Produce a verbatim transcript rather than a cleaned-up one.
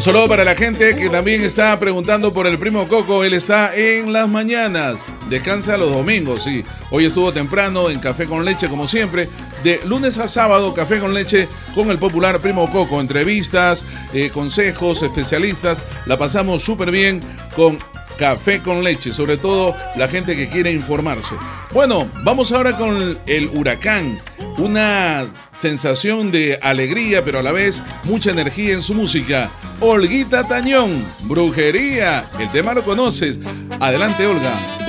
Un saludo para la gente que también está preguntando por el primo Coco. Él está en las mañanas, descansa los domingos, sí. Hoy estuvo temprano en Café con Leche, como siempre. De lunes a sábado, Café con Leche con el popular primo Coco. Entrevistas, eh, consejos, especialistas. La pasamos súper bien con Café con Leche, sobre todo la gente que quiere informarse. Bueno, vamos ahora con el huracán. Una sensación de alegría, pero a la vez mucha energía en su música. Olguita Tañón, Brujería. El tema lo conoces. Adelante, Olga.